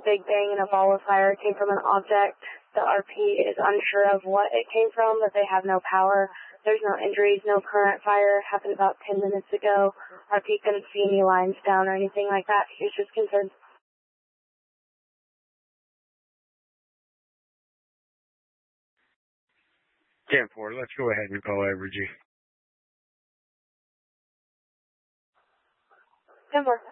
big bang and a ball of fire came from an object. The RP is unsure of what it came from, but they have no power. There's no injuries, no current. Fire happened about 10 minutes ago. RP couldn't see any lines down or anything like that. He was just concerned. 10-4, let's go ahead and call Evergy. 10-4.